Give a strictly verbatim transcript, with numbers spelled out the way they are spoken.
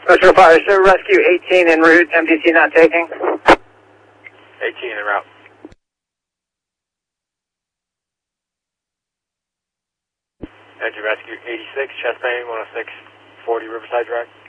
Metro Fire, sir, rescue eighteen en route, M D C not taking. eighteen en route. Engine rescue eighty-six, chest pain, one oh six forty Riverside Drive.